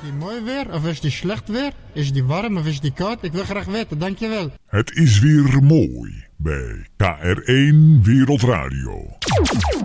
die mooi weer of is die slecht weer? Is die warm of is die koud? Ik wil graag weten, dankjewel. Het is weer mooi bij KR1 Wereldradio.